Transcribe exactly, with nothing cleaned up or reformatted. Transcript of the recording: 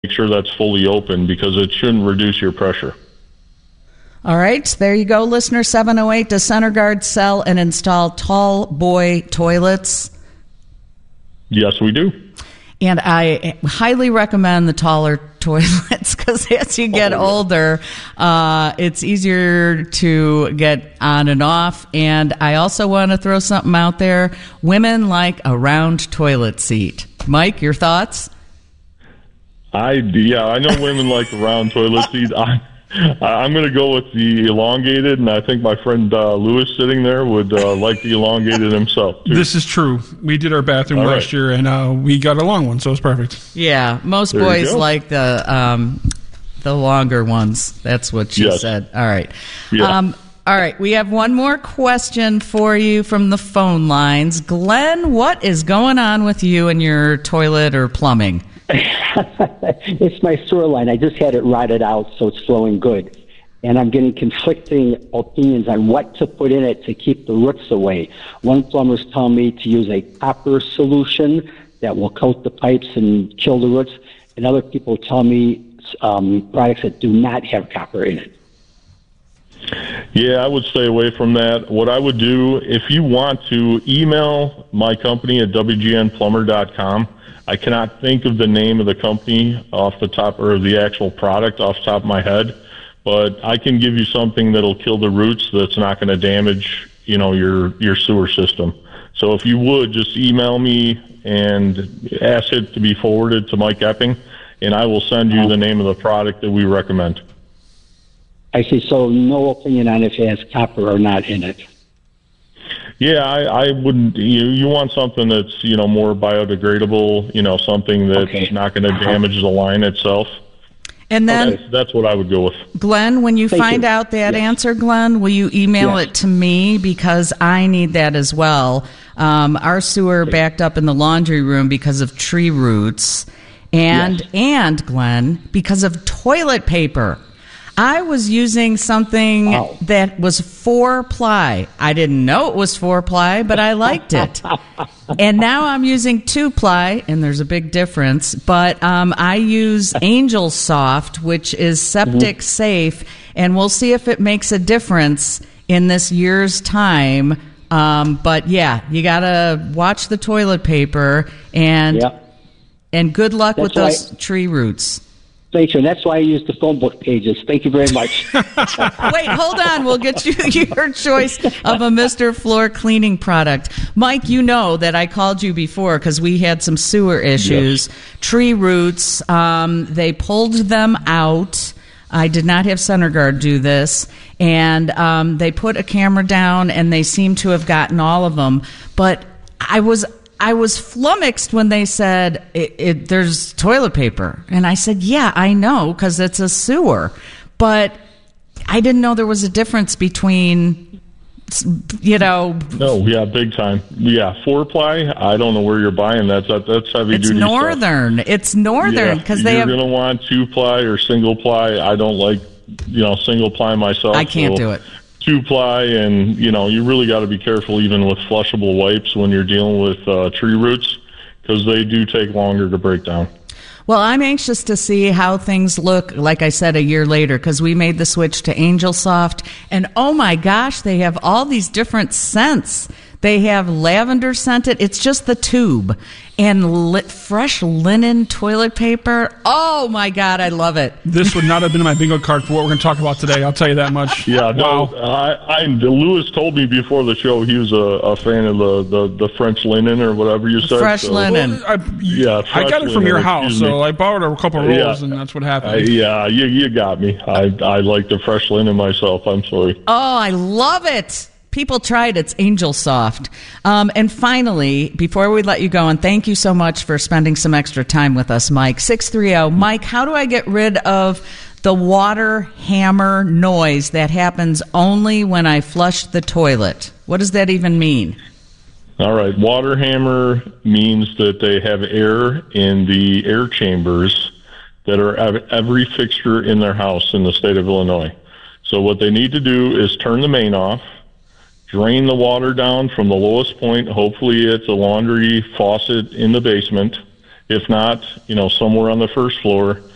sure that's fully open because it shouldn't reduce your pressure. All right, there you go, listener seven oh eight. Does CenterGuard sell and install tall boy toilets? Yes, we do. And I highly recommend the taller toilets because as you get oh, older, uh, it's easier to get on and off. And I also want to throw something out there. Women like a round toilet seat. Mike, your thoughts? I yeah, I know women like a round toilet seat. I, I'm going to go with the elongated, and I think my friend uh, Lewis sitting there would uh, like the elongated himself, too. This is true. We did our bathroom All last right. year, and uh, we got a long one, so it's perfect. Yeah, most There you boys go. like the um, the longer ones. That's what she Yes. said. All right. Yeah. Um, all right, we have one more question for you from the phone lines. Glenn, what is going on with you and your toilet or plumbing? It's my sewer line. I just had it rotted out, so it's flowing good. And I'm getting conflicting opinions on what to put in it to keep the roots away. One plumber's telling me to use a copper solution that will coat the pipes and kill the roots. And other people tell me um, products that do not have copper in it. Yeah, I would stay away from that. What I would do, if you want to, email my company at w g n plumber dot com. I cannot think of the name of the company off the top, or the actual product off the top of my head, but I can give you something that'll kill the roots that's not going to damage, you know, your, your sewer system. So if you would, just email me and ask it to be forwarded to Mike Epping, and I will send you the name of the product that we recommend. I see. So no opinion on if it has copper or not in it. Yeah, I, I wouldn't. You, you want something that's, you know, more biodegradable. You know, something that's Okay. not going to damage the line itself. And then, That's, that's what I would go with. Glenn, when you Thank find you. out that Yes. answer, Glenn, will you email Yes. it to me because I need that as well. Um, our sewer backed up in the laundry room because of tree roots, and Yes. and Glenn, because of toilet paper. I was using something Wow. that was four ply. I didn't know it was four ply, but I liked it. And now I'm using two ply, and there's a big difference. But um, I use Angel Soft, which is septic safe, and we'll see if it makes a difference in this year's time. Um, but yeah, you gotta watch the toilet paper, and Yep. and good luck That's with those why- tree roots. Thank you. And that's why I use the phone book pages. Thank you very much. Wait, hold on. We'll get you your choice of a Mister Floor cleaning product. Mike, you know that I called you before because we had some sewer issues. Yes. Tree roots, um, they pulled them out. I did not have CenterGuard do this. And um, they put a camera down, and they seem to have gotten all of them. But I was... I was flummoxed when they said it, it, there's toilet paper. And I said, yeah, I know, because it's a sewer. But I didn't know there was a difference between, you know... No, yeah, big time. Yeah, four ply, I don't know where you're buying that. that that's heavy It's duty Northern. stuff. It's Northern, because they you're have... going to want two ply or single ply. I don't like, you know, single ply myself. I can't so do it. Two ply, and you know, you really got to be careful even with flushable wipes when you're dealing with uh, tree roots, because they do take longer to break down. Well, I'm anxious to see how things look, like I said, a year later, because we made the switch to Angel Soft, and oh my gosh, they have all these different scents. They have lavender scented. It's just the tube. And lit, fresh linen toilet paper. Oh, my God, I love it. This would not have been in my bingo card for what we're going to talk about today. I'll tell you that much. Yeah, no, Wow. I, I, Lewis told me before the show he was a, a fan of the, the, the French linen or whatever you said. Fresh so- linen. I, Yeah, I fresh got it from linen, your house, excuse me. so I borrowed a couple of rolls, Yeah. and that's what Uh, happened. yeah, you, you got me. I, I like the fresh linen myself. I'm sorry. Oh, I love it. People tried. It's Angel Soft. Um, and finally, before we let you go, and thank you so much for spending some extra time with us, Mike, six three zero. Mike, how do I get rid of the water hammer noise that happens only when I flush the toilet? What does that even mean? All right. Water hammer means that they have air in the air chambers that are at every fixture in their house in the state of Illinois. So what they need to do is turn the main off, drain the water down from the lowest point. Hopefully it's a laundry faucet in the basement. If not, you know, somewhere on the first floor.